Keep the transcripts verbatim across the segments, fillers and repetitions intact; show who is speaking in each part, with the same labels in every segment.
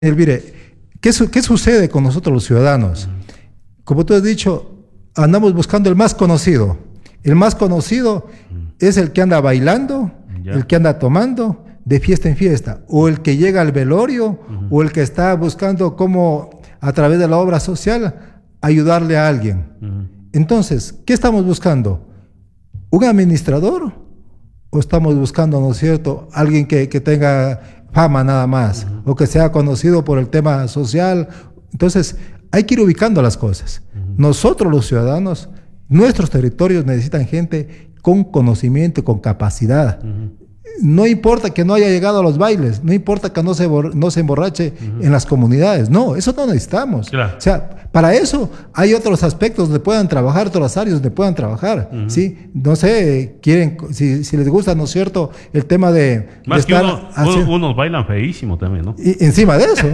Speaker 1: Mire, ¿qué, su ¿qué sucede con nosotros los ciudadanos? Como tú has dicho, andamos buscando el más conocido. El más conocido es el que anda bailando, ya. el que anda tomando de fiesta en fiesta, o el que llega al velorio, uh-huh. o el que está buscando cómo, a través de la obra social, ayudarle a alguien. Uh-huh. Entonces, ¿qué estamos buscando? ¿Un administrador? ¿O estamos buscando, no es cierto, alguien que, que tenga fama nada más, uh-huh. o que sea conocido por el tema social? Entonces, hay que ir ubicando las cosas. Uh-huh. Nosotros los ciudadanos, nuestros territorios necesitan gente con conocimiento, con capacidad. Uh-huh. No importa que no haya llegado a los bailes, no importa que no se, no se emborrache uh-huh. en las comunidades, no, eso no necesitamos. Claro. O sea, para eso hay otros aspectos donde puedan trabajar, otras áreas donde puedan trabajar, uh-huh. ¿sí? No sé, quieren, si, si les gusta, ¿no es cierto?, el tema de...
Speaker 2: Más
Speaker 1: de
Speaker 2: que uno, hacia... unos bailan feísimo también, ¿no?
Speaker 1: Y encima de eso.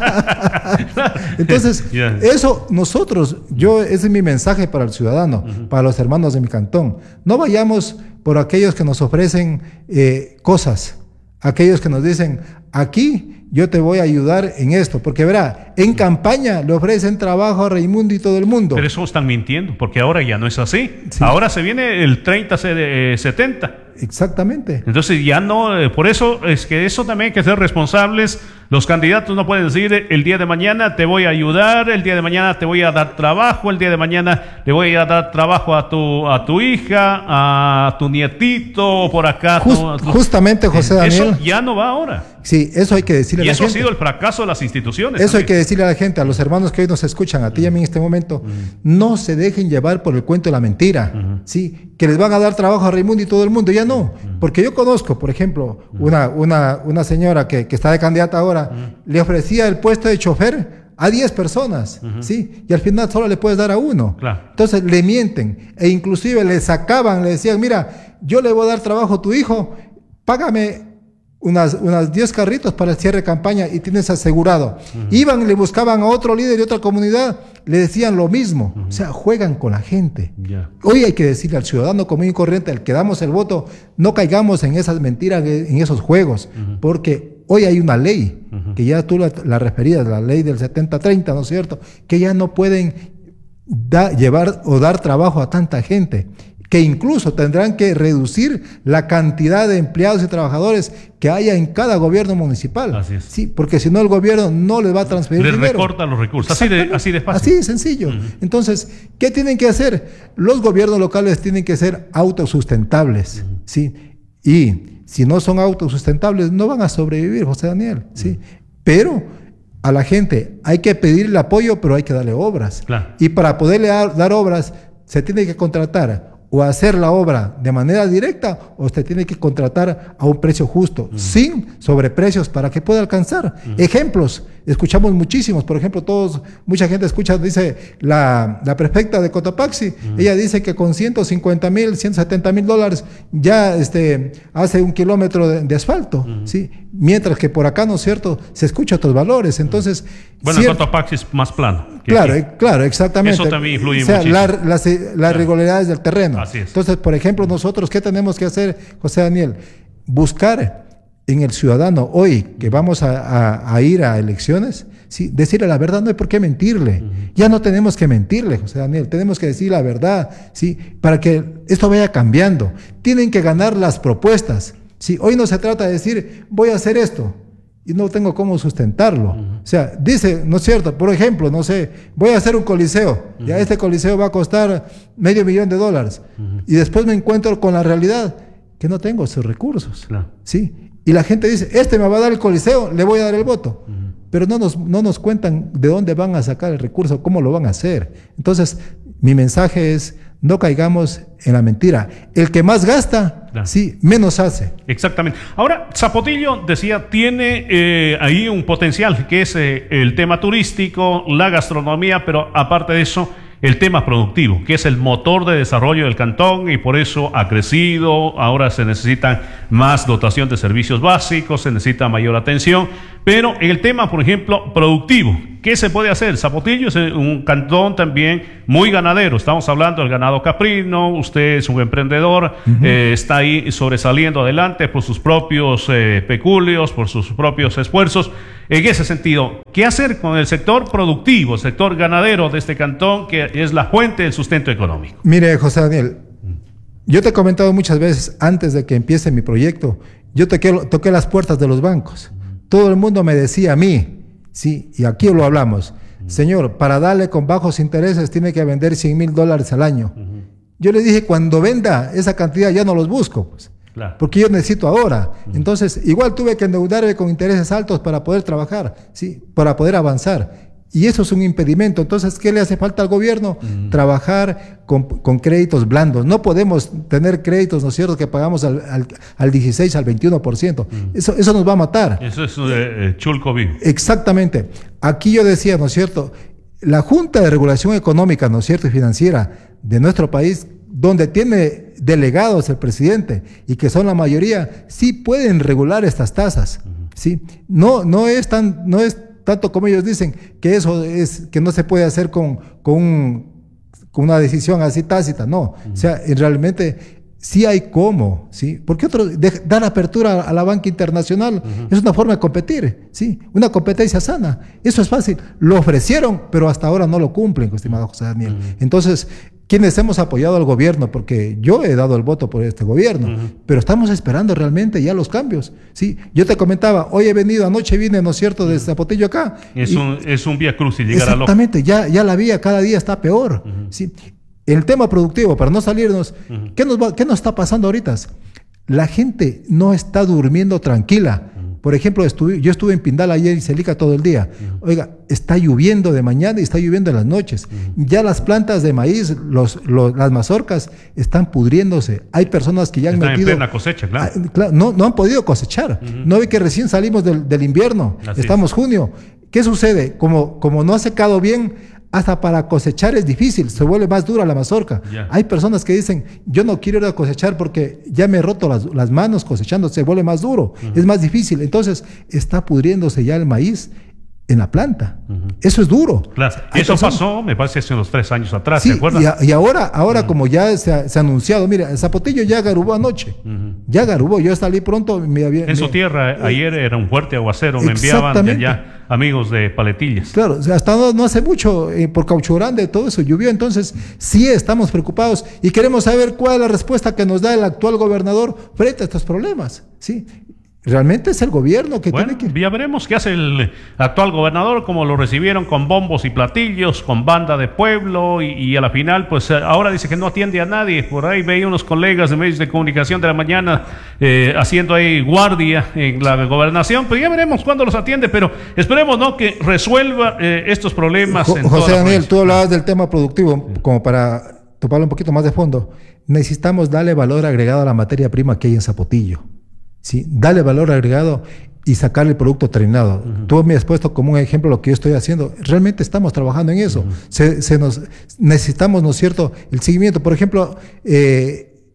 Speaker 1: Entonces, yeah. eso nosotros, yo, ese es mi mensaje para el ciudadano, uh-huh. para los hermanos de mi cantón. No vayamos por aquellos que nos ofrecen eh, cosas, aquellos que nos dicen, aquí yo te voy a ayudar en esto, porque verá, en campaña le ofrecen trabajo a Raimundo y todo el mundo.
Speaker 2: Pero eso están mintiendo, porque ahora ya no es así. Sí. Ahora se viene el treinta setenta.
Speaker 1: Exactamente.
Speaker 2: Entonces ya no, por eso es que eso también hay que ser responsables. Los candidatos no pueden decir el día de mañana te voy a ayudar, el día de mañana te voy a dar trabajo, el día de mañana le voy a dar trabajo a tu a tu hija, a tu nietito, por acá.
Speaker 1: Just,
Speaker 2: tu, tu,
Speaker 1: Justamente, José Daniel.
Speaker 2: Eso ya no va ahora.
Speaker 1: Sí, eso hay que decirle
Speaker 2: y
Speaker 1: a la gente.
Speaker 2: Y eso ha sido el fracaso de las instituciones.
Speaker 1: Eso
Speaker 2: también.
Speaker 1: hay que decirle a la gente, a los hermanos que hoy nos escuchan, a ti y a mí en este momento, uh-huh. no se dejen llevar por el cuento de la mentira, uh-huh. ¿sí? Que les van a dar trabajo a Raimundo y todo el mundo, ya no. Uh-huh. Porque yo conozco, por ejemplo, uh-huh. una, una, una señora que, que está de candidata ahora, uh-huh. le ofrecía el puesto de chofer a diez personas, uh-huh. ¿sí? Y al final solo le puedes dar a uno. Claro. Entonces le mienten, e inclusive le sacaban, le decían, mira, yo le voy a dar trabajo a tu hijo, págame unas, unas diez carritos para el cierre de campaña y tienes asegurado. Uh-huh. Iban y le buscaban a otro líder de otra comunidad, le decían lo mismo. Uh-huh. O sea, juegan con la gente. Yeah. Hoy hay que decirle al ciudadano común y corriente, al que damos el voto, no caigamos en esas mentiras, en esos juegos, uh-huh. porque hoy hay una ley, uh-huh. que ya tú la, la referías, la ley del setenta treinta, ¿no es cierto?, que ya no pueden da, llevar o dar trabajo a tanta gente, que incluso tendrán que reducir la cantidad de empleados y trabajadores que haya en cada gobierno municipal. Así es. Sí, porque si no el gobierno no les va a transferir
Speaker 2: les
Speaker 1: dinero.
Speaker 2: Recorta los recursos, así de, así de fácil.
Speaker 1: Así de sencillo. Uh-huh. Entonces, ¿qué tienen que hacer? Los gobiernos locales tienen que ser autosustentables, uh-huh. ¿sí? Y si no son autosustentables, no van a sobrevivir, José Daniel, ¿sí? Uh-huh. Pero a la gente hay que pedirle apoyo, pero hay que darle obras. Claro. Y para poderle dar, dar obras, se tiene que contratar o hacer la obra de manera directa, o usted tiene que contratar a un precio justo, uh-huh. sin sobreprecios, para que pueda alcanzar. Uh-huh. Ejemplos, escuchamos muchísimos, por ejemplo, todos, mucha gente escucha, dice la, la prefecta de Cotopaxi, uh-huh. ella dice que con ciento cincuenta mil, ciento setenta mil dólares ya este, hace un kilómetro de, de asfalto, uh-huh. ¿sí? Mientras que por acá, ¿no es cierto?, se escucha otros valores. Entonces,
Speaker 2: bueno, cier- Cotopaxi es más plano.
Speaker 1: Claro, eh, claro, exactamente.
Speaker 2: Eso también influye
Speaker 1: o sea,
Speaker 2: muchísimo.
Speaker 1: La, las las claro. irregularidades del terreno.
Speaker 2: Así es.
Speaker 1: Entonces, por ejemplo, nosotros, ¿qué tenemos que hacer, José Daniel? Buscar en el ciudadano hoy que vamos a, a, a ir a elecciones, ¿sí? Decirle la verdad, no hay por qué mentirle. Uh-huh. Ya no tenemos que mentirle, José Daniel, tenemos que decir la verdad, ¿sí? Para que esto vaya cambiando. Tienen que ganar las propuestas, ¿sí? Hoy no se trata de decir, voy a hacer esto y no tengo cómo sustentarlo. Uh-huh. O sea, dice, ¿no es cierto? Por ejemplo, no sé, voy a hacer un coliseo, uh-huh. ya este coliseo va a costar medio millón de dólares, uh-huh. y después me encuentro con la realidad que no tengo esos recursos, claro. ¿sí? Y la gente dice, este me va a dar el coliseo, le voy a dar el voto, uh-huh. pero no nos, no nos cuentan de dónde van a sacar el recurso, cómo lo van a hacer. Entonces, mi mensaje es, no caigamos en la mentira. El que más gasta, claro. sí, menos hace.
Speaker 2: Exactamente. Ahora, Zapotillo decía, tiene eh, ahí un potencial, que es eh, el tema turístico, la gastronomía, pero aparte de eso, el tema productivo, que es el motor de desarrollo del cantón, y por eso ha crecido. Ahora se necesitan más dotación de servicios básicos, se necesita mayor atención, pero en el tema, por ejemplo, productivo, ¿qué se puede hacer? Zapotillo es un cantón también muy ganadero. Estamos hablando del ganado caprino. Usted es un emprendedor, uh-huh. eh, está ahí sobresaliendo adelante por sus propios eh, peculios, por sus propios esfuerzos. En ese sentido, ¿qué hacer con el sector productivo, el sector ganadero de este cantón, que es la fuente del sustento económico?
Speaker 1: Mire, José Daniel, yo te he comentado muchas veces antes de que empiece mi proyecto, yo toqué, toqué las puertas de los bancos. Todo el mundo me decía a mí, sí, y aquí lo hablamos, señor, para darle con bajos intereses tiene que vender cien mil dólares al año. Yo le dije, cuando venda esa cantidad ya no los busco, pues. Claro. Porque yo necesito ahora. Uh-huh. Entonces, igual tuve que endeudarme con intereses altos para poder trabajar, ¿sí? Para poder avanzar. Y eso es un impedimento. Entonces, ¿qué le hace falta al gobierno? Uh-huh. Trabajar con, con créditos blandos. No podemos tener créditos, ¿no es cierto?, que pagamos al, al, al dieciséis, al veintiuno por ciento. Uh-huh. Eso, eso nos va a matar.
Speaker 2: Eso es eh, chulco vivo.
Speaker 1: Exactamente. Aquí yo decía, ¿no es cierto?, la Junta de Regulación Económica, ¿no es cierto?, y Financiera de nuestro país, donde tiene delegados el presidente y que son la mayoría, sí pueden regular estas tasas, uh-huh. ¿sí? No, no es tan, no es tanto como ellos dicen, que eso es, que no se puede hacer con, con, un, con una decisión así tácita, no. Uh-huh. O sea, realmente sí hay cómo, ¿sí? Porque otro, de, dar apertura a la banca internacional uh-huh. es una forma de competir, ¿sí? Una competencia sana. Eso es fácil. Lo ofrecieron, pero hasta ahora no lo cumplen, estimado José Daniel. Uh-huh. Entonces, quienes hemos apoyado al gobierno, porque yo he dado el voto por este gobierno, uh-huh. pero estamos esperando realmente ya los cambios, ¿sí? Yo te comentaba, hoy he venido, anoche vine, ¿no es cierto?, de Zapotillo acá.
Speaker 2: Es
Speaker 1: y,
Speaker 2: un, es un vía crucis llegar a Loja.
Speaker 1: Exactamente, ya, ya la vía cada día está peor, uh-huh. ¿sí? El tema productivo, para no salirnos, uh-huh. ¿qué nos va, qué nos está pasando ahorita? La gente no está durmiendo tranquila. Uh-huh. Por ejemplo, estuve, yo estuve en Pindal ayer y Celica todo el día. Uh-huh. Oiga, está lloviendo de mañana y está lloviendo en las noches. Uh-huh. Ya las plantas de maíz, los, los, las mazorcas están pudriéndose. Hay personas que ya han
Speaker 2: están
Speaker 1: metido...
Speaker 2: en plena cosecha, claro.
Speaker 1: Ah, claro no, no han podido cosechar. Uh-huh. No ve que recién salimos del, del invierno. Así Estamos es. junio. ¿Qué sucede? Como, como no ha secado bien... Hasta para cosechar es difícil, se vuelve más dura la mazorca. Yeah. Hay personas que dicen, yo no quiero ir a cosechar porque ya me he roto las, las manos cosechando, se vuelve más duro, uh-huh. es más difícil. Entonces está pudriéndose ya el maíz en la planta. Uh-huh. Eso es duro.
Speaker 2: Claro. Eso personas... pasó, me parece, hace unos tres años atrás,
Speaker 1: sí,
Speaker 2: ¿te acuerdas?
Speaker 1: Y, a, y ahora, ahora uh-huh. como ya se ha, se ha anunciado, mira, el Zapotillo ya garubó anoche. Uh-huh. Ya garubó, yo salí pronto. Me había,
Speaker 2: en
Speaker 1: me,
Speaker 2: su tierra, eh, ayer era un fuerte aguacero, me enviaban de allá amigos de Paletillas.
Speaker 1: Claro, o sea, hasta no, no hace mucho, eh, por Caucho Grande, todo eso llovió, entonces sí estamos preocupados y queremos saber cuál es la respuesta que nos da el actual gobernador frente a estos problemas, ¿sí? Realmente es el gobierno que
Speaker 2: bueno,
Speaker 1: tiene que...
Speaker 2: ya veremos qué hace el actual gobernador, como lo recibieron con bombos y platillos, con banda de pueblo, y, y a la final, pues ahora dice que no atiende a nadie. Por ahí veía unos colegas de medios de comunicación de la mañana eh, haciendo ahí guardia en la gobernación, pero ya veremos cuándo los atiende, pero esperemos, ¿no?, que resuelva eh, estos problemas.
Speaker 1: Jo-
Speaker 2: en
Speaker 1: José
Speaker 2: toda
Speaker 1: Daniel, tú hablabas del tema productivo, como para toparlo un poquito más de fondo. Necesitamos darle valor agregado a la materia prima que hay en Zapotillo. Sí, darle valor agregado y sacar el producto terminado. Uh-huh. Tú me has puesto como un ejemplo lo que yo estoy haciendo. Realmente estamos trabajando en eso. Uh-huh. Se, se nos, necesitamos, ¿no es cierto?, el seguimiento. Por ejemplo, eh,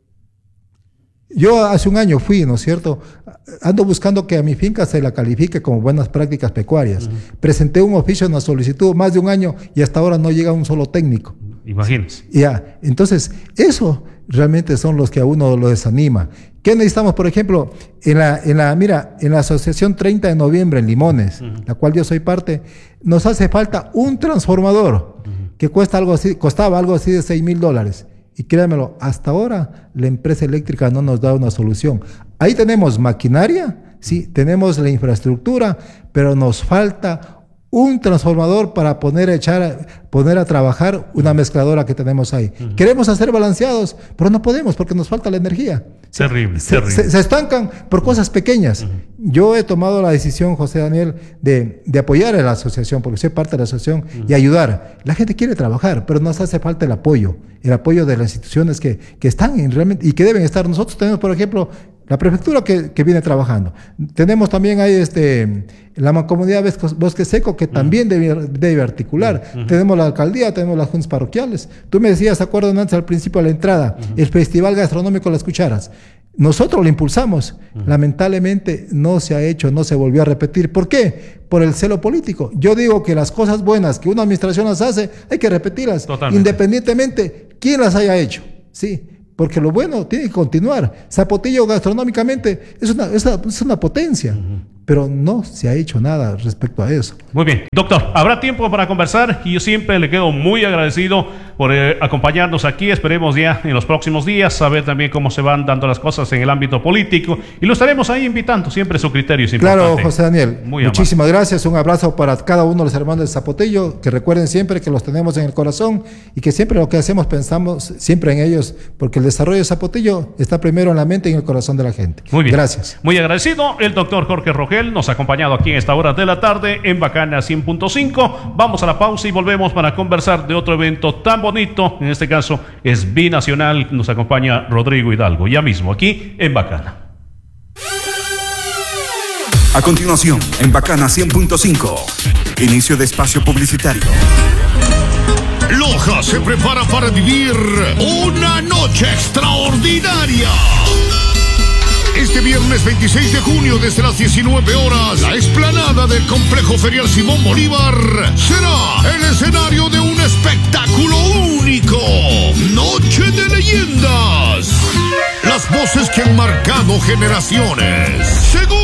Speaker 1: yo hace un año fui, ¿no es cierto?, ando buscando que a mi finca se la califique como buenas prácticas pecuarias. Uh-huh. Presenté un oficio, una solicitud, más de un año y hasta ahora no llega un solo técnico.
Speaker 2: Imagínense.
Speaker 1: Ya, entonces, eso realmente son los que a uno lo desanima. ¿Qué necesitamos? Por ejemplo, en la, en la, mira, en la asociación treinta de noviembre en Limones, uh-huh. la cual yo soy parte, nos hace falta un transformador uh-huh. que cuesta algo así, costaba algo así de seis mil dólares. Y créanmelo, hasta ahora la empresa eléctrica no nos da una solución. Ahí tenemos maquinaria, sí, tenemos la infraestructura, pero nos falta un transformador para poner a echar, poner a trabajar una mezcladora que tenemos ahí. Uh-huh. Queremos hacer balanceados, pero no podemos porque nos falta la energía.
Speaker 2: Terrible,
Speaker 1: se,
Speaker 2: terrible.
Speaker 1: Se, se estancan por cosas pequeñas. Uh-huh. Yo he tomado la decisión, José Daniel, de, de apoyar a la asociación, porque soy parte de la asociación, uh-huh. y ayudar. La gente quiere trabajar, pero nos hace falta el apoyo, el apoyo de las instituciones que, que están en realmente y que deben estar. Nosotros tenemos, por ejemplo, la prefectura que, que viene trabajando. Tenemos también ahí este, la mancomunidad Bosque Seco, que también uh-huh. debe, debe articular. Uh-huh. Tenemos la alcaldía, tenemos las juntas parroquiales. Tú me decías, ¿se acuerdan antes al principio de la entrada? Uh-huh. El Festival Gastronómico Las Cucharas. nosotros lo impulsamos. Uh-huh. Lamentablemente no se ha hecho, no se volvió a repetir. ¿Por qué? Por el celo político. Yo digo que las cosas buenas que una administración las hace, hay que repetirlas. Totalmente. Independientemente quién las haya hecho. Sí, porque lo bueno tiene que continuar. Zapotillo gastronómicamente es una, es una, es una potencia. Uh-huh. Pero no se ha hecho nada respecto a eso.
Speaker 2: Muy bien. Doctor, habrá tiempo para conversar y yo siempre le quedo muy agradecido por eh, acompañarnos aquí. Esperemos ya en los próximos días saber también cómo se van dando las cosas en el ámbito político y lo estaremos ahí invitando. Siempre su criterio es importante.
Speaker 1: Claro, José Daniel. Muy Muchísimas amable. Gracias. Un abrazo para cada uno de los hermanos de Zapotillo, que recuerden siempre que los tenemos en el corazón y que siempre lo que hacemos pensamos siempre en ellos, porque el desarrollo de Zapotillo está primero en la mente y en el corazón de la gente.
Speaker 2: Muy bien.
Speaker 1: Gracias.
Speaker 2: Muy agradecido. El doctor Jorge Rogel nos ha acompañado aquí en esta hora de la tarde en Bacana cien punto cinco. Vamos a la pausa y volvemos para conversar de otro evento tan bonito. En este caso es Binacional. Nos acompaña Rodrigo Hidalgo, ya mismo aquí en Bacana.
Speaker 3: A continuación, en Bacana cien punto cinco, inicio de espacio publicitario.
Speaker 4: Loja se prepara para vivir una noche extraordinaria. Este viernes veintiséis de junio, desde las diecinueve horas, la explanada del Complejo Ferial Simón Bolívar será el escenario de un espectáculo único. Noche de leyendas. Las voces que han marcado generaciones. Según